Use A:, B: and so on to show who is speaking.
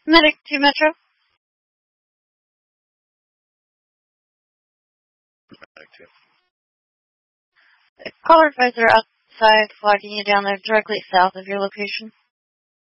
A: Medic 2 Metro.
B: Medic 2.
A: Caller advisor outside, flagging you down there directly south of your location.